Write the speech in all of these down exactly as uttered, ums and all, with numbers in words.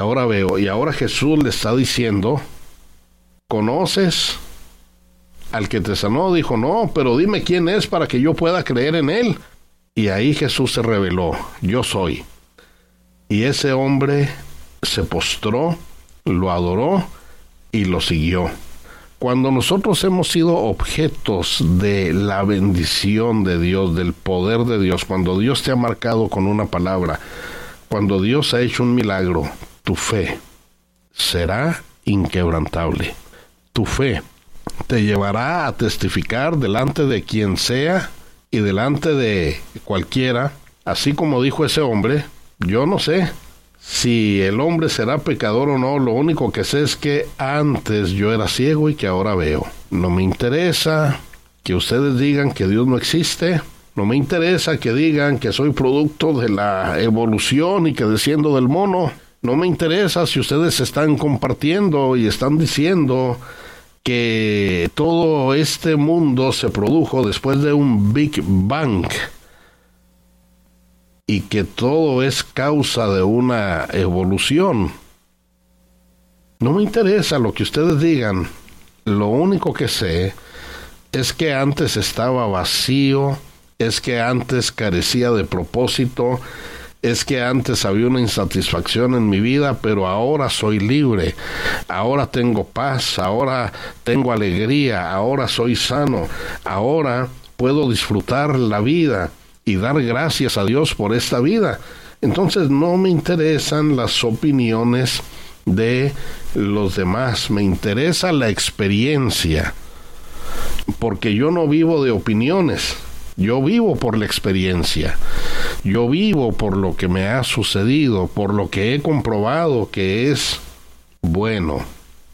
ahora veo. Y ahora Jesús le está diciendo, ¿conoces al que te sanó? Dijo, no, pero dime quién es para que yo pueda creer en él. Y ahí Jesús se reveló, yo soy. Y ese hombre se postró, lo adoró y lo siguió. Cuando nosotros hemos sido objetos de la bendición de Dios, del poder de Dios, cuando Dios te ha marcado con una palabra, cuando Dios ha hecho un milagro, tu fe será inquebrantable. Tu fe te llevará a testificar delante de quien sea y delante de cualquiera, así como dijo ese hombre, yo no sé si el hombre será pecador o no, lo único que sé es que antes yo era ciego y que ahora veo. No me interesa que ustedes digan que Dios no existe, no me interesa que digan que soy producto de la evolución y que desciendo del mono, no me interesa si ustedes están compartiendo y están diciendo que todo este mundo se produjo después de un Big Bang y que todo es causa de una evolución. No me interesa lo que ustedes digan. Lo único que sé es que antes estaba vacío, es que antes carecía de propósito, es que antes había una insatisfacción en mi vida, pero ahora soy libre, ahora tengo paz, ahora tengo alegría, ahora soy sano, ahora puedo disfrutar la vida y dar gracias a Dios por esta vida. Entonces no me interesan las opiniones de los demás, me interesa la experiencia, porque yo no vivo de opiniones, yo vivo por la experiencia, yo vivo por lo que me ha sucedido, por lo que he comprobado que es bueno.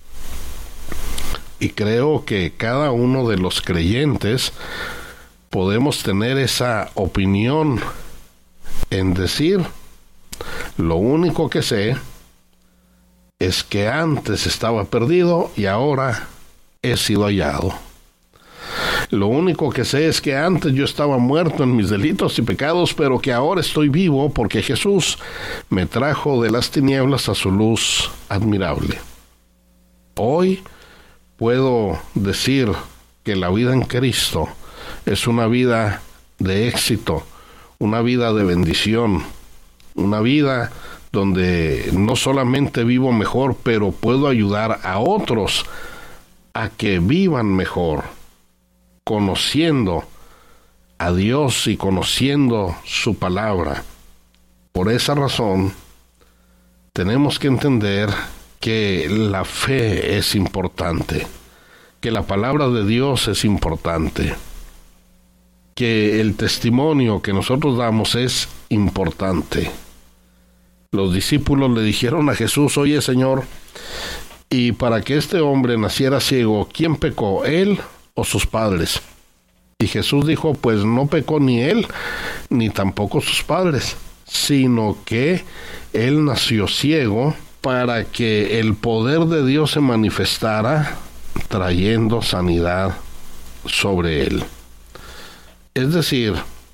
Y creo que cada uno de los creyentes podemos tener esa opinión en decir, lo único que sé es que antes estaba perdido y ahora he sido hallado. Lo único que sé es que antes yo estaba muerto en mis delitos y pecados, pero que ahora estoy vivo porque Jesús me trajo de las tinieblas a su luz admirable. Hoy puedo decir que la vida en Cristo es una vida de éxito, una vida de bendición, una vida donde no solamente vivo mejor, pero puedo ayudar a otros a que vivan mejor, conociendo a Dios y conociendo su palabra. Por esa razón, tenemos que entender que la fe es importante, que la palabra de Dios es importante, que el testimonio que nosotros damos es importante. Los discípulos le dijeron a Jesús, oye Señor, y para que este hombre naciera ciego, ¿quién pecó, él o sus padres? Y Jesús dijo, pues no pecó ni él, ni tampoco sus padres, sino que él nació ciego para que el poder de Dios se manifestara trayendo sanidad sobre él. Es decir,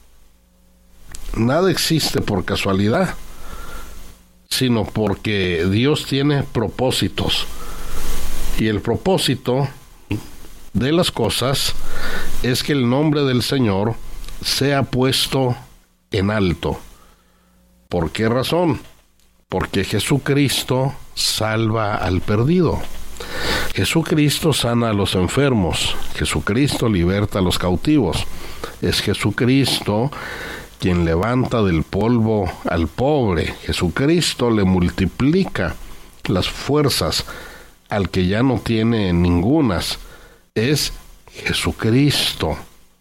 nada existe por casualidad, sino porque Dios tiene propósitos. Y el propósito de las cosas es que el nombre del Señor sea puesto en alto. ¿Por qué razón? Porque Jesucristo salva al perdido. Jesucristo sana a los enfermos. Jesucristo liberta a los cautivos. Es Jesucristo quien levanta del polvo al pobre. Jesucristo le multiplica las fuerzas al que ya no tiene ningunas. Es Jesucristo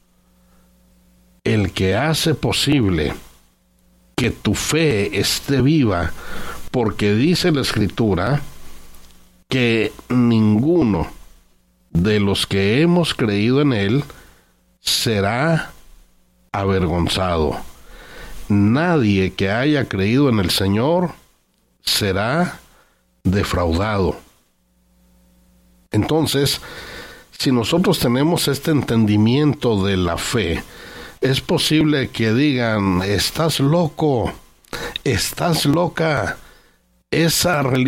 el que hace posible que tu fe esté viva, porque dice la Escritura que ninguno de los que hemos creído en Él será avergonzado. Nadie que haya creído en el Señor será defraudado. Entonces, si nosotros tenemos este entendimiento de la fe, es posible que digan, estás loco, estás loca, esa religión